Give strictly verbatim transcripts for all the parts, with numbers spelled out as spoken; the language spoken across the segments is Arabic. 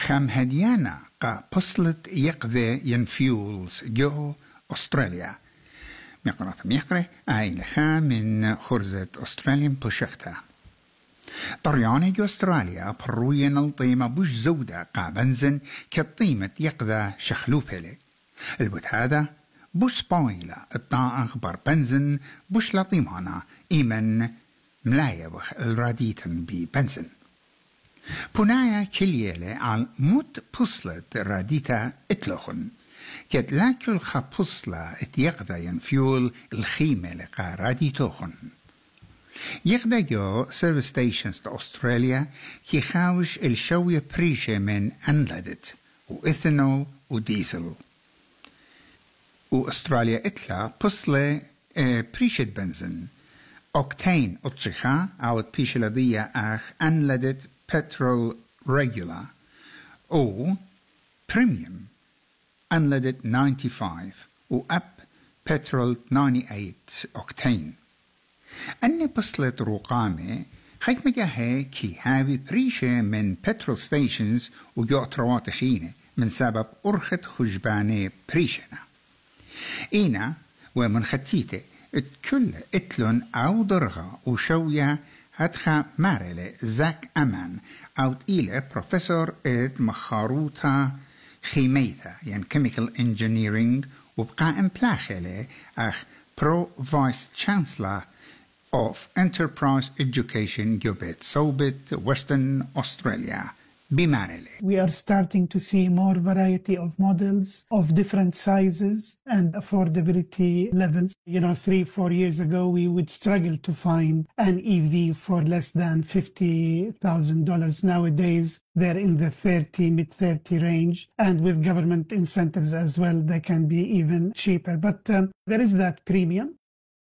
خام هديانا قا بصلت يقذي ينفيولز جو أستراليا مقرات ميقرة آي لخا من خرزة أستراليان بوشختا طرياني جو أستراليا بروين الطيمة بوش زودة قا بنزن كالطيمة يقذى شخلوبيلي البوت هذا بوش سبايلة الطاعة أخبار بنزن بوش لطيمانا إيمن ملايا بخ الراديتن ببنزن بنايا كليالي على موت بصلة راديتا اتلوخن كد لاكل الخا بصلة اتيقذا ينفيول الخيمة لقا راديتوخن يقدا جو سيرفيس ستيشنز تا أستراليا كي خاوش الشوية بريشة من أنلدت وإثنول وديزل وأستراليا اتلا بصلة اه بريشة بنزن أوكتين أتشخا أو بيشة لدية أخ أنلدت petrol regular أو premium unleaded ninety-five و up petrol ninety-eight octane أني بصلت رقامي خيك مجاهي كي هاوي بريشة من petrol stations وجو تروات خينة من سبب أرخت خجباني بريشنا إينا ومن ختيته الكل اتلون أو درغة وشوية هدخا مارلي زاك أمان أو إلى بروفيسور إد مخاروتا خيميثا يعني chemical engineering وبقى امبلاخلي أخ برو فايس تشانسلر of enterprise education جوبت صوبت Western Australia بمارلي. We are starting to see more variety of models of different sizes and affordability levels. You know, three, four years ago, we would struggle to find an E V for less than fifty thousand dollars. Nowadays, they're in the thirty, mid thirty range. And with government incentives as well, they can be even cheaper. But um, there is that premium.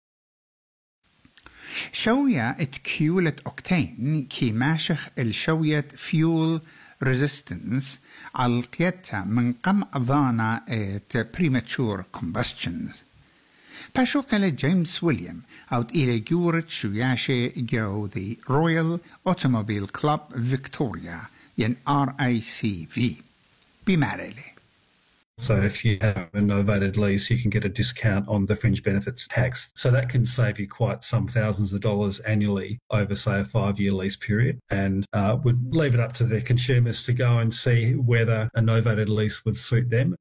شوية اتكيولة أوكتين كي ماشخ الشوية فيول ريزيستنس على القيادة من قم أضانا ات premature combustions باشو قال جيمس ويليام أو إلى جورة شوياشة جو the Royal Automobile Club Victoria ين R A C V بمارلي. So if you have a novated lease, you can get a discount on the fringe benefits tax. So that can save you quite some thousands of dollars annually over, say, a five-year lease period, and uh, would leave it up to the consumers to go and see whether a novated lease would suit them.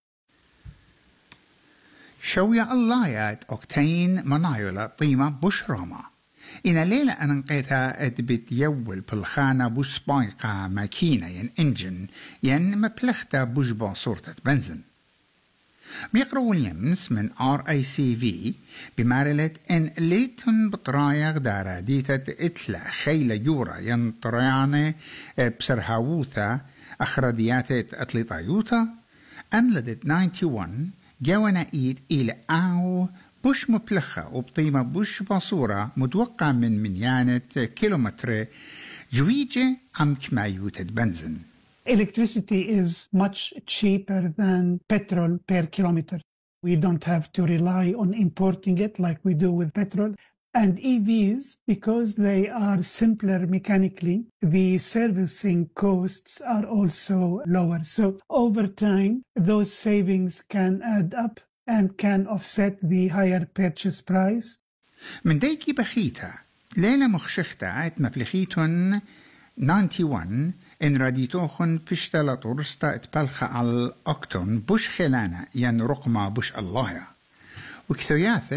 شوية اللايات أوكتين منايلة طيمة بشرامة إن ليلة أن انقيتها أدبت يول بالخانة بوش سبايقة ماكينة ين إنجن ين مبلختا بوش باصورة بنزن بيقرأ ويليامز من آر آي سي في بمارلة إن ليتن بطرايق دارا ديتت إتلا خيلة يورا ين طريانة بسرهاوثا أخردياتت أتليطايوتا أنلدت واحد وتسعين جوانا إيد إلى أو بوش مبلخة وبطيمة بوش باصورة متوقع من منيانة كيلومتر جويجة عم كمايوتة بنزن. Electricity is much cheaper than petrol per kilometer. We don't have to rely on importing it like we do with petrol. And E Vs, because they are simpler mechanically, the servicing costs are also lower. So over time, those savings can add up and can offset the higher purchase price. من ديكي بخيتا ليلة مخشختا ات مبلخيتون واحد وتسعين إن راديتوخن بشتلا طرستا اتبالخ على الأكتون بوش خلانة ين رقما بوش الله وكثياثة